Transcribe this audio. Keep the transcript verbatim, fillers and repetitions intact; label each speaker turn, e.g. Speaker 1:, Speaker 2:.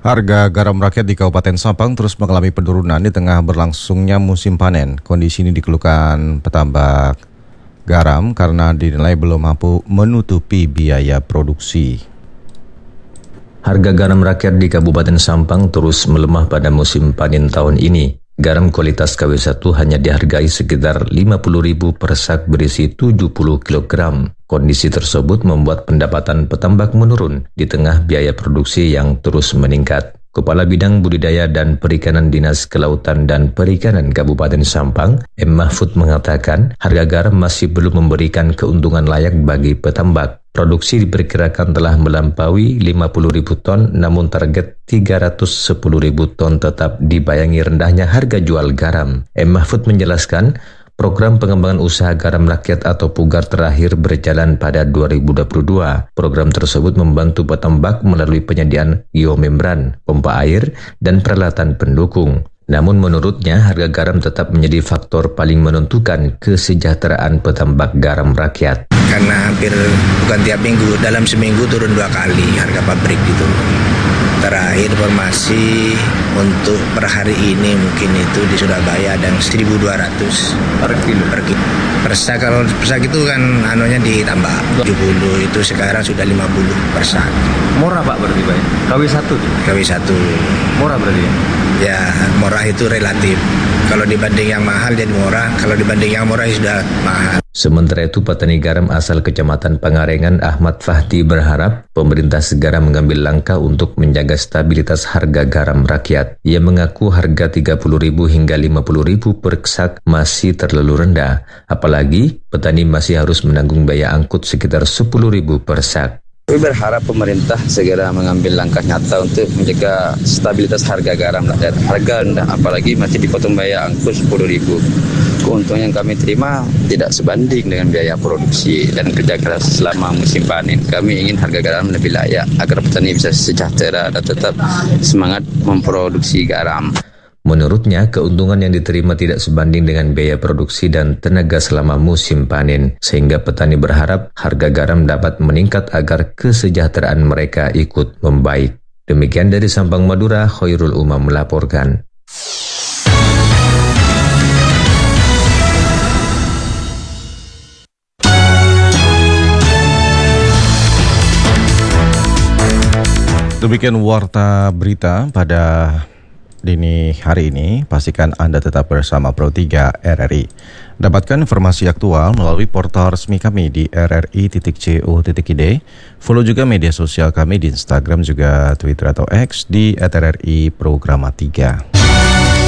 Speaker 1: Harga garam rakyat di Kabupaten Sampang terus mengalami penurunan di tengah berlangsungnya musim panen. Kondisi ini dikeluhkan petambak garam karena dinilai belum mampu menutupi biaya produksi.
Speaker 2: Harga garam rakyat di Kabupaten Sampang terus melemah pada musim panen tahun ini. Garam kualitas K W satu hanya dihargai sekitar lima puluh ribu per sak berisi tujuh puluh kilogram. Kondisi tersebut membuat pendapatan petambak menurun di tengah biaya produksi yang terus meningkat. Kepala Bidang Budidaya dan Perikanan Dinas Kelautan dan Perikanan Kabupaten Sampang, M. Mahfud mengatakan harga garam masih belum memberikan keuntungan layak bagi petambak. Produksi diperkirakan telah melampaui lima puluh ribu ton, namun target tiga ratus sepuluh ribu ton tetap dibayangi rendahnya harga jual garam. M. Mahfud menjelaskan, program pengembangan usaha garam rakyat atau Pugar terakhir berjalan pada dua ribu dua puluh dua. Program tersebut membantu petambak melalui penyediaan geomembran, pompa air, dan peralatan pendukung. Namun menurutnya harga garam tetap menjadi faktor paling menentukan kesejahteraan petambak garam rakyat.
Speaker 3: Karena hampir bukan tiap minggu, dalam seminggu turun dua kali harga pabrik gitu. Terakhir informasi untuk per hari ini mungkin itu di Surabaya ada seribu dua ratus per kilo. Per kilo. Per sak, kalau per sak itu kan anunya ditambah tujuh puluh, itu sekarang sudah lima puluh per sak.
Speaker 4: Murah Pak berarti Pak? K W satu?
Speaker 3: K W satu.
Speaker 4: Murah berarti ya?
Speaker 3: Ya, murah itu relatif. Kalau dibanding yang mahal jadi murah, kalau dibanding yang murah sudah mahal.
Speaker 2: Sementara itu, petani garam asal Kecamatan Pangarengan Ahmad Fahdi berharap pemerintah segera mengambil langkah untuk menjaga stabilitas harga garam rakyat. Ia mengaku harga tiga puluh ribu hingga lima puluh ribu per sak masih terlalu rendah. Apalagi petani masih harus menanggung biaya angkut sekitar sepuluh ribu per sak.
Speaker 5: Kami berharap pemerintah segera mengambil langkah nyata untuk menjaga stabilitas harga garam rakyat. Harga rendah, apalagi masih dipotong biaya angkut sepuluh ribu. Keuntungan yang kami terima tidak sebanding dengan biaya produksi dan kerja keras selama musim panen. Kami ingin harga garam lebih layak agar petani bisa sejahtera dan tetap semangat memproduksi garam.
Speaker 2: Menurutnya, keuntungan yang diterima tidak sebanding dengan biaya produksi dan tenaga selama musim panen, sehingga petani berharap harga garam dapat meningkat agar kesejahteraan mereka ikut membaik. Demikian dari Sampang, Madura, Khairul Umam melaporkan.
Speaker 1: Demikian warta berita pada dini hari ini. Pastikan Anda tetap bersama Pro tiga R R I. Dapatkan informasi aktual melalui portal resmi kami di r r i titik co titik i d. Follow juga media sosial kami di Instagram juga Twitter atau X di at r r i programa tiga.